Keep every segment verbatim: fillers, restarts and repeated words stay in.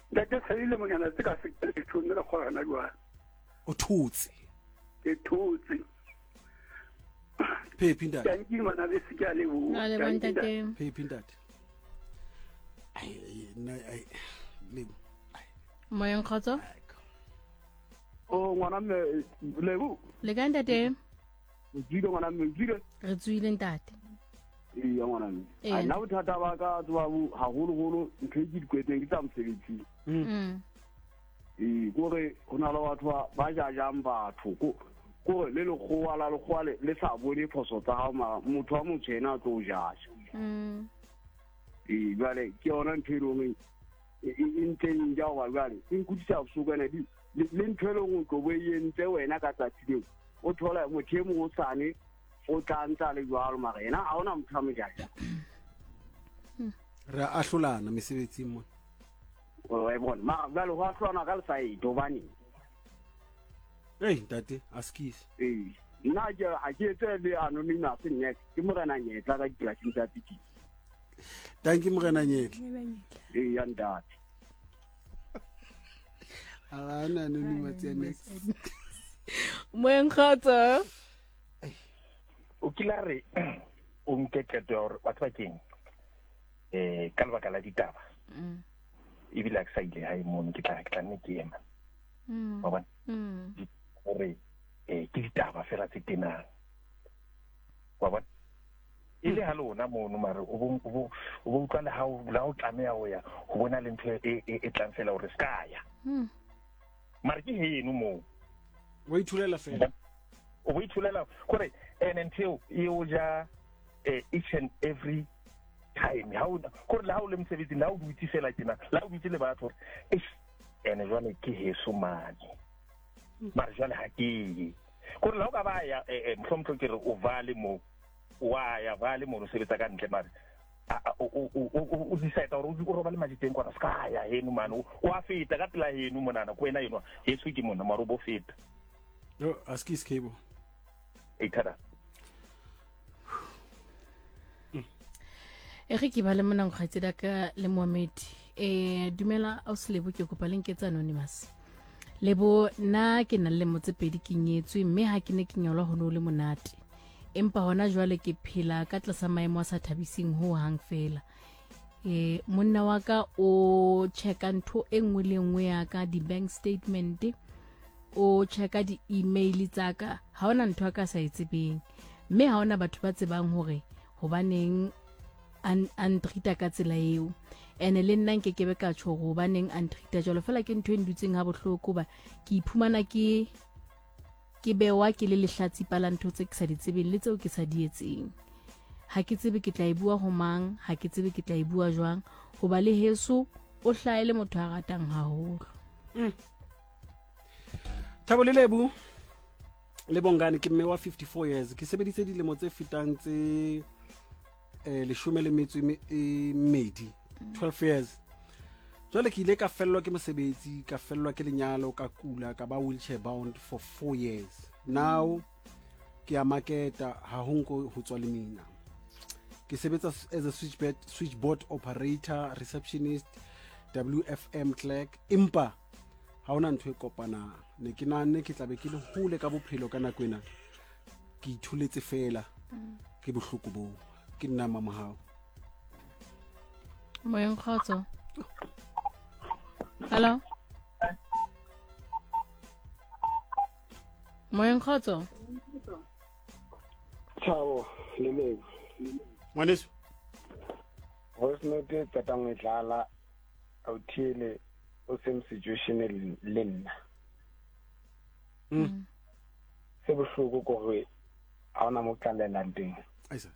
Ntate Thabile monyana se ka se ke tshonela go rana jwa o thutse ke thutse Phephi ntate thank you mana le sika le bo Ale bontate. Phephi ntate ai na ai le Moyeng khotso. o ngwana me le bo Le ka ntate. Dilo ngwana me dilo Re tswile ntate. e ya ngwana me Eh. a na bothata ba ka tswa bo ha holo holo ntho e ke di kwetseng ke tsa mosebetsi Mm. e gore hona le batho ba- ba ja jang batho ko gore le le goa la le goa le le sa bone phoso tsa hao ma motho wa motshena a tlo jaja Mm. e jwale ke yona ntho e leng e nteng ja wa jwale e nkutisa bohlokwana di le ntho e leng o tlo bo e entse wena ka tsatsi leo o thola motho e mong o sane o tla ntsa le jwalo mara yena ha ona motho a mo jaja re a hlolana mesebetsing mona o e bona mara jwale ho a hlona ka lesaeto hobane hey ntate askis ee nna ke ha ke etse le anonymous next ke morena nyetla ka dipolasing tsa tiki thank you morena nyetle ee ya ntate ana anonymous ya next Moyeng khotso. o kila re o nke keto ya gore batho ba keng eh ka lebaka la ditaba Mm. e bila ke sa ile hae mono ke tla ke tla nne ke ema Mm. wa bona Mm. gore eh ke ditaba fela tse tenang wa bona ile ha lona mono mare o bo o bo o bo utlwa le ha o la o tlameha ho ya ho bona le ntho e e e tlang fela hore ska ya Mm. mare ke heno mo wa ithulela fela o bo ithulela gore and until you ja eh, each and every time how gore la o le msebetsi la o dutse fela tsena la o dutse le batho is ene jwale ke heso mane mara jwale ha ke gore la o ka ba ya mhlomhlo ke re o vale mo wa ya vale mo o sebetsa ka ntle mara o o o decide gore o roba le majiteng kwa ska ya heno mane o a feta ka tla heno monana ko wena yeno heso ke mona mara o bo feta yo askis cable e thada E re ke ba le monang kgaitseda ka le Mohamedi. Eh dumela o se lebo ke kopa lenketsa anonymous. Lebo na ke na le motsepedi ke nyetswe mme ha ke ne ke nyolwa ho no le monate. Empa hona jwale ke phela ka tlasa maemo a sa thabising ho hang fela. Eh monna wa ka o checka ntho e nngwe le nngwe ya ka di bank statement o checka di email tsa ka ha ona ntho ka sa itsebeng mme ha ona batho ba tsebang hore hobaneng an antrita ka tsela eo ene le nna nke kebe ka tsho go baneng antrita jalo fela ke ntho e ndutseng ha bohloko ba ke iphumana ke ke bewa ke le lehlatsi pala ntho tse ke sa di tsebeng le tseo ke sa di etseng ha ke tsebe ke tla e bua ho mang ha ke tsebe ke tla e bua jwang ho ba le heso o hlaele motho a ratang haholo Thabo le lebu le bongane ke mme wa fifty-four years ke sebeditse dilemo tse fetang tse eh leshome le metso e medi twelve years jwale ke ile ka fellwa ke mosebetsi ka fellwa ke lenyalo ka kula ka ba wheelchair bound for four years now ke a marketa ha honko ho tswa le mina ke sebetsa as a switchboard switchboard operator receptionist W F M clerk impa ha ona ntwe kopana ne ke nane ke tlabe ke le hole ka bophelo ka nako ena ke ithuletse fela ke bohloko bo ke nna mama hao Moyeng khotso. Hello. Moyeng khotso. Ciao le le ngwaneso ho se no te tatang e tlala o thiele o same situation le nna mm se bohloko go re ha ona mo tlalellang teng aisa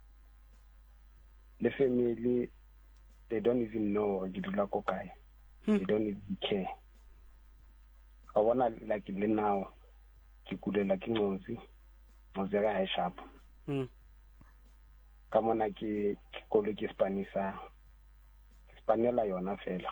the family, they don't even know you do like okay. Hmm. They don't even care. I wanna like it now. Ke kule like ngozi. Ngozi ga ha sharp. Hmm. Ka mona ke go le ke Spanisa. Spanela yona fela.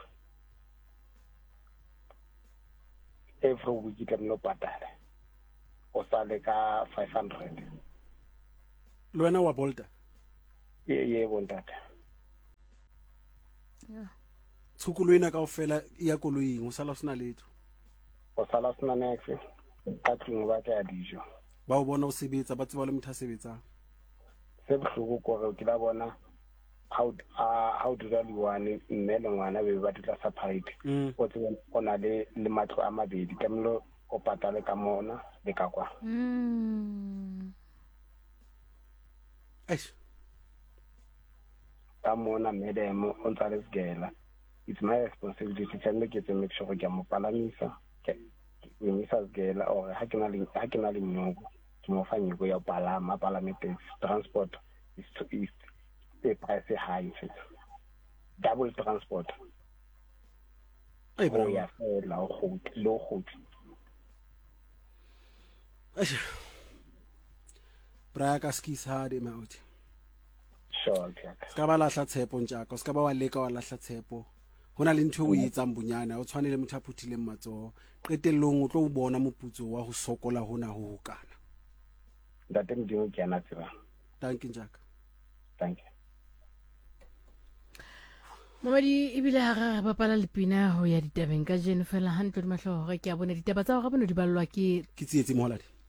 Every week ke mlo patala. O sale ka five hundred. lo wena wa bolta Ye ye bontate. Yeah. tshokolo ena kaofela e ya koloing o sala o sena letho o sala sena nex ka tlung ba ka ya dijo ba o bona o sebetsa ba tseba le motho a sebetsang se bohloko gore ke la bona how how dira liwane mme le ngwana be ba tla separate o tsena ona le le matlo a mabedi ka mlo o patale ka mona le ka kwa mm eish ka mona madam on tsa le sigela it's my responsibility to make it make sure ke mo palamisa ke me sa sigela or ha ke na le ha ke na le mnyoko ke mo fa nyiko ya palama palamente transport is to east the price high double transport ai bro ya la go lo go eish bra ka skis hard e mauti sure ska ba lahla tshepo ntjaka ska ba wa leka wa lahla tshepo hona le ntho o etsang bonyana o tshwanele motho a phuthile matso qetellong o tlo o bona moputso wa ho sokola hona ho hokana ntate modimo ke ana tseba thank you njaka thank you Momadi ebile ha re bapala lepina ho ya ditabeng ka jeno fela hantle di mahlo hore ke a bona ditaba tsa hore bano di ballwa ke ke tsietse moholadi